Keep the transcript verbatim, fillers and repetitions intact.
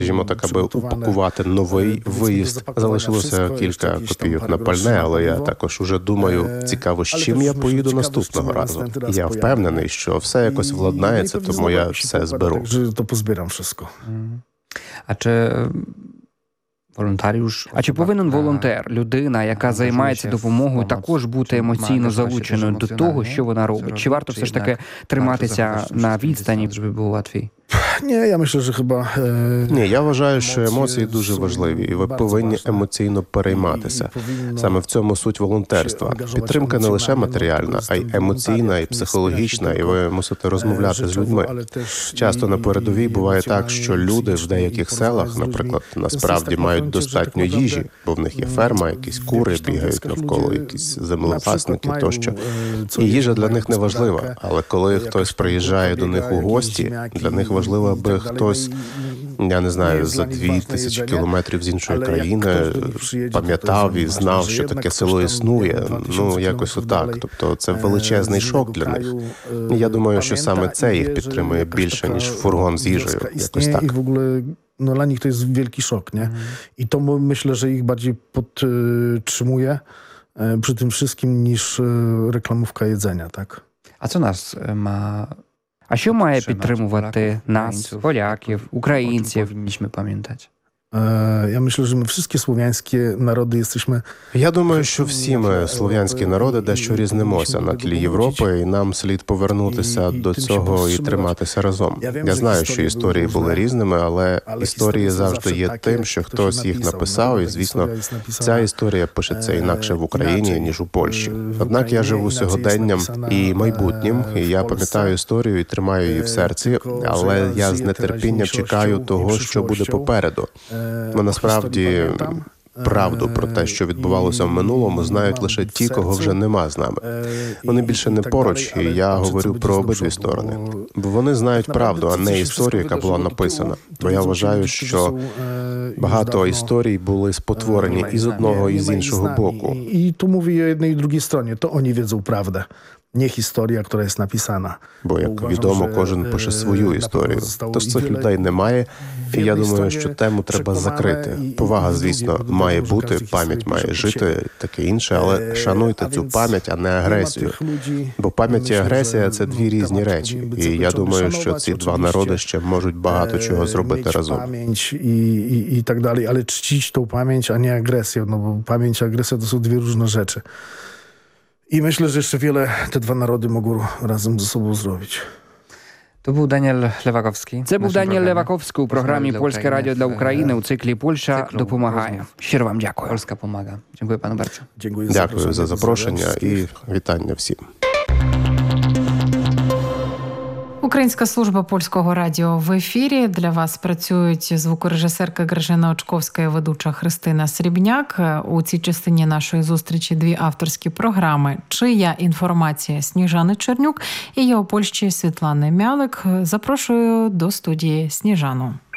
Скажімо так, аби упакувати новий виїзд, залишилося кілька копійок на пальне, але я також уже думаю, цікаво, з чим я поїду наступного разу. Я впевнений, що все якось владнається, тому я все зберу. То позбирам wszystko. А чи волонтаріуш? А чи повинен волонтер, людина, яка займається допомогою, також бути емоційно залученою до того, що вона робить? Чи варто все ж таки триматися на відстані? Щоб було легше? Ні, я myślę, що хіба... Е... Ні, я вважаю, що емоції дуже важливі, і ви повинні емоційно перейматися. Саме в цьому суть волонтерства. Підтримка не лише матеріальна, а й емоційна, і психологічна, і ви мусите розмовляти з людьми. Часто на передовій буває так, що люди в деяких селах, наприклад, насправді мають достатньо їжі, бо в них є ферма, якісь кури бігають навколо, якісь землепасники тощо. І їжа для них не важлива, але коли хтось приїжджає до них у гості, для них важливо, аби хтось, я не знаю, за дві тисячі кілометрів з іншої країни пам'ятав і знав, що таке село існує. Ну, якось отак. Тобто це величезний шок для них. І я думаю, що саме це їх підтримує більше, ніж фургон з їжею. Якось так. No dla nich to jest wielki szok, nie? I to myślę, że ich bardziej podtrzymuje przy tym wszystkim niż reklamówka jedzenia, tak? А це нас ma... А що має підтримувати нас, поляків, українців? Powinniśmy pamiętać. Ja myślę, że my wszystkie słowiańskie narody jesteśmy... Я думаю, що всі ми, слов'янські народи, дещо різнимося на тлі Європи, і нам слід повернутися до цього і триматися разом. Я знаю, що історії були різними, але історії завжди є тим, що хтось їх написав, і, звісно, ця історія пишеться інакше в Україні, ніж у Польщі. Однак я живу сьогоденням і майбутнім, і я пам'ятаю історію і тримаю її в серці, але я з нетерпінням чекаю того, що буде попереду. Бо насправді правду про те, що відбувалося в минулому, знають лише ті, кого вже нема з нами. Вони більше не поруч, і я говорю про обидві сторони. Бо вони знають правду, а не історію, яка була написана. Бо я вважаю, що багато історій були спотворені і з одного, і з іншого боку. І то mówię o jednej i drugiej stronie, to oni wiedzą prawdę. Nie historia, która jest napisana. Бо, як відомо, кожен пише свою історію. Тож цих людей немає, і я думаю, що тему треба закрити. Повага, звісно, має бути, пам'ять має жити, таке інше, але шануйте цю пам'ять, а не агресію. Бо пам'ять і агресія – це дві різні речі. І я думаю, що ці два народи ще можуть багато чого зробити разом. Пам'ять і, і, і так далі, але чтіть ту пам'ять, а не агресію. No bo pamięć i agresja to są dwie różne rzeczy. I myślę, że jeszcze wiele te dwa narody mogą razem ze sobą zrobić. To був Даніель Леваковський. Це був Даніель Леваковський у програмі «Польське радіо для України» у циклі «Польща допомагає». Щиро вам дякую. Польська помага. Дякую, пане Барчу. Дякую за запрошення і вітання всім. Українська служба Польського радіо в ефірі. Для вас працюють звукорежисерка Гражина Очковська і ведуча Христина Срібняк. У цій частині нашої зустрічі дві авторські програми «Чия інформація» Сніжани Чернюк і «Я у Польщі» Світлани Мялик. Запрошую до студії Сніжану.